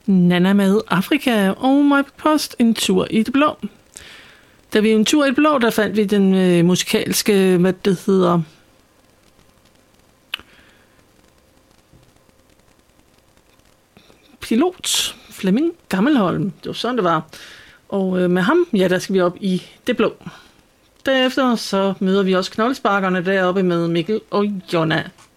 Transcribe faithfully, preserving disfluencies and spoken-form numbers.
Nana med Afrika og My Post en tur i det blå. Da vi en tur i det blå, der fandt vi den øh, musikalske, hvad det hedder, pilot Flemming Gammelholm. Det var sådan, det var. Og øh, med ham, ja, der skal vi op i det blå. Derefter så møder vi også knoldesparkerne deroppe med Mikkel og Jonna.